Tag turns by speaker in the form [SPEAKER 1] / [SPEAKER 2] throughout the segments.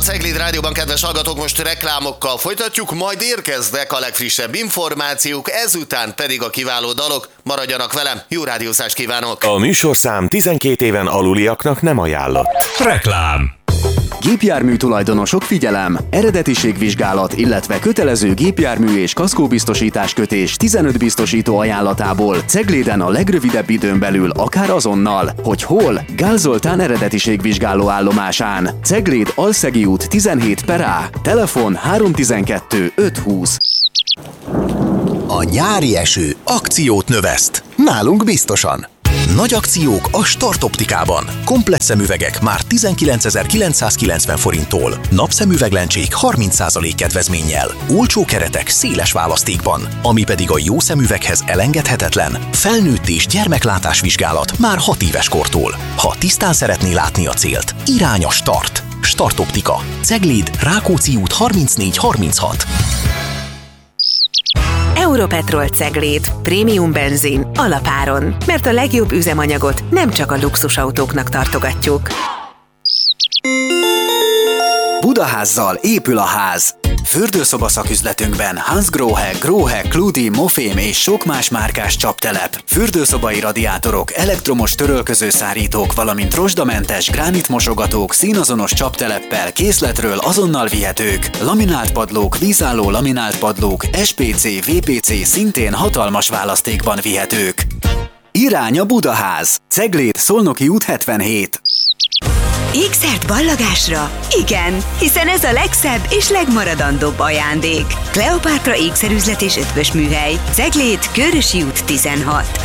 [SPEAKER 1] Cegléd Rádióban, kedves hallgatók, most reklámokkal folytatjuk, majd érkeznek a legfrissebb információk, ezután pedig a kiváló dalok. Maradjanak velem, jó rádiózást kívánok!
[SPEAKER 2] A műsorszám 12 éven aluliaknak nem ajánlott.
[SPEAKER 3] Reklám.
[SPEAKER 4] Gépjármű tulajdonosok, figyelem! Eredetiségvizsgálat, illetve kötelező gépjármű és kaszkóbiztosítás kötés 15 biztosító ajánlatából Cegléden a legrövidebb időn belül, akár azonnal. Hogy hol? Gál Zoltán eredetiségvizsgáló állomásán. Cegléd Alszegi út 17/A. Telefon 312 520.
[SPEAKER 5] A nyári eső akciót növeszt. Nálunk biztosan. Nagy akciók a Start Optikában. Komplett szemüvegek már 19.990 forinttól. Napszemüveglencsék 30% kedvezménnyel. Olcsó keretek széles választékban. Ami pedig a jó szemüveghez elengedhetetlen. Felnőtt és gyermeklátás vizsgálat már 6 éves kortól. Ha tisztán szeretné látni a célt, irány a Start. Start Optika. Cegléd, Rákóczi út 34-36.
[SPEAKER 6] Europetrol Cegléd. Prémium benzin alapáron. Mert a legjobb üzemanyagot nem csak a luxusautóknak tartogatjuk.
[SPEAKER 4] Budaházzal épül a ház. Fürdőszoba szaküzletünkben Hans Grohe, Kludi, Mofém és sok más márkás csaptelep, fürdőszobai radiátorok, elektromos törölközőszárítók, valamint rozsdamentes gránitmosogatók színazonos csapteleppel készletről azonnal vihetők, laminált padlók, vízálló laminált padlók, SPC, VPC szintén hatalmas választékban vihetők. Irány a Budaház, Cegléd, Szolnoki út 77.
[SPEAKER 6] Ékszert ballagásra? Igen, hiszen ez a legszebb és legmaradandóbb ajándék. Kleopátra ékszerüzlet és ötvös műhely. Cegléd, Kőrösi út 16.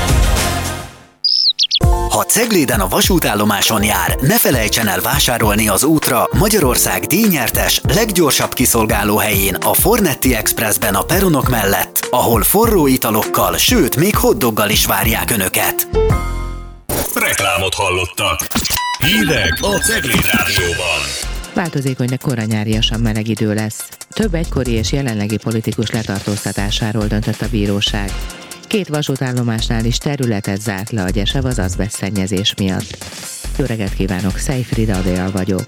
[SPEAKER 4] Ha Cegléden a vasútállomáson jár, ne felejtsen el vásárolni az útra Magyarország díjnyertes, leggyorsabb kiszolgáló helyén, a Fornetti Expressben a peronok mellett, ahol forró italokkal, sőt, még hotdoggal is várják Önöket.
[SPEAKER 3] Reklámot hallottak. Hírek a Cegléd Rádióban.
[SPEAKER 7] Változékony, de koranyáriasan meleg idő lesz. Több egykori és jelenlegi politikus letartóztatásáról döntött a bíróság. 2 vasútállomásnál is területet zárt le a Gyesev az azbesztszennyezés miatt. Jó reggelt kívánok, Szejfrida Adél vagyok.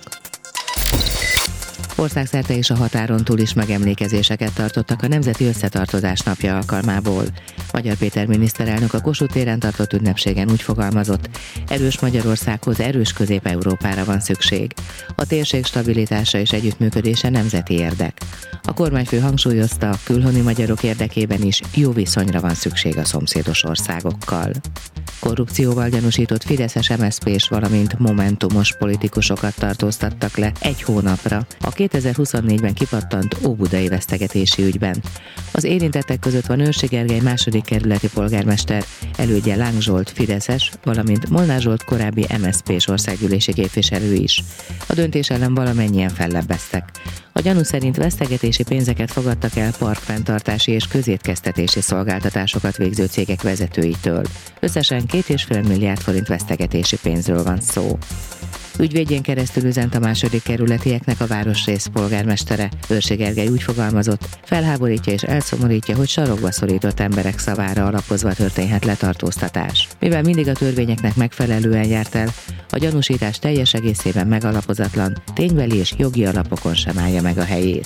[SPEAKER 7] Országszerte és a határon túl is megemlékezéseket tartottak a Nemzeti Összetartozás napja alkalmából. Magyar Péter miniszterelnök a Kossuth téren tartott ünnepségen úgy fogalmazott, erős Magyarországhoz erős Közép-Európára van szükség. A térség stabilitása és együttműködése nemzeti érdek. A kormányfő hangsúlyozta, a külhoni magyarok érdekében is jó viszonyra van szükség a szomszédos országokkal. Korrupcióval gyanúsított fideszes MSZP-s, valamint momentumos politikusokat tartóztattak le 1 hónapra a 2024-ben kipattant óbudai vesztegetési ügyben. Az érintettek között van Őrsi Gergely második kerületi polgármester, elődje Láng Zsolt fideszes, valamint Molnár Zsolt korábbi MSZP-s országgyűlési képviselő is. A döntés ellen valamennyien fellebbeztek. A gyanú szerint vesztegetési pénzeket fogadtak el parkfenntartási és közétkeztetési szolgáltatásokat végző cégek vezetőitől. Összesen 2,5 milliárd forint vesztegetési pénzről van szó. Ügyvédjén keresztül üzent a második kerületieknek a városrész polgármestere. Őrsi Gergely úgy fogalmazott, felháborítja és elszomorítja, hogy sarokba szorított emberek szavára alapozva történhet letartóztatás. Mivel mindig a törvényeknek megfelelően járt el, a gyanúsítás teljes egészében megalapozatlan, ténybeli és jogi alapokon sem állja meg a helyét.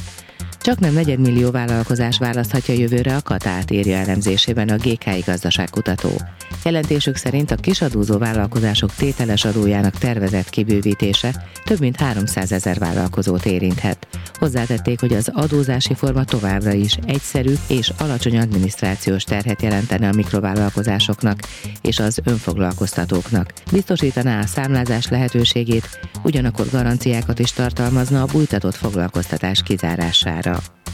[SPEAKER 7] Csaknem 4 millió vállalkozás választhatja jövőre a Katát, írja elemzésében a GKI gazdaságkutató. Jelentésük szerint a kisadózó vállalkozások tételes adójának tervezett kibővítése több mint 300 000 vállalkozót érinthet. Hozzátették, hogy az adózási forma továbbra is egyszerű és alacsony adminisztrációs terhet jelentene a mikrovállalkozásoknak és az önfoglalkoztatóknak. Biztosítaná a számlázás lehetőségét, ugyanakkor garanciákat is tartalmazna a bújtatott foglalkoztatás kizárására.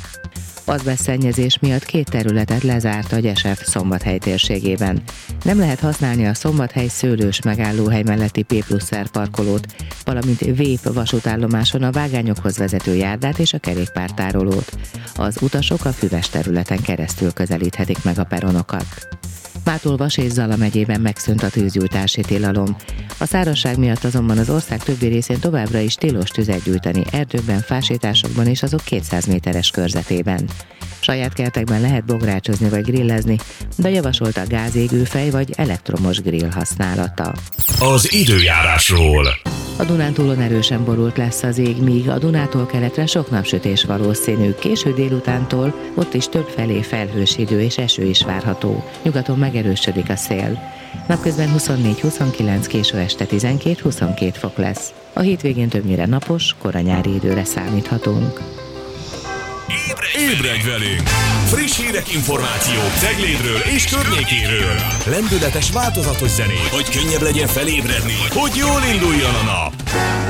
[SPEAKER 7] Azbesztszennyezés miatt 2 területet lezárt a Gyesev Szombathely térségében. Nem lehet használni a Szombathely szőlős megállóhely melletti P+R parkolót, valamint Vép vasútállomáson a vágányokhoz vezető járdát és a kerékpártárolót. Az utasok a füves területen keresztül közelíthetik meg a peronokat. Mától-Vas és Zala megyében megszűnt a tűzgyújtási tilalom. A szárazság miatt azonban az ország többi részén továbbra is tilos tüzet gyújtani erdőkben, fásításokban és azok 200 méteres körzetében. Saját kertekben lehet bográcsozni vagy grillezni, de javasolt a gázégőfej vagy elektromos grill használata.
[SPEAKER 3] Az időjárásról.
[SPEAKER 7] A Dunántúlon erősen borult lesz az ég, míg a Dunától keletre sok napsütés valószínű. Késő délutántól ott is több felé felhős idő és eső is várható. Nyugaton megerősödik a szél. Napközben 24-29, késő este 12-22 fok lesz. A hétvégén többnyire napos, kora nyári időre számíthatunk.
[SPEAKER 3] Ébredj velünk! Friss hírek, információk Ceglédről és környékéről. Lendületes, változatos zenék, hogy könnyebb legyen felébredni, hogy jól induljon a nap.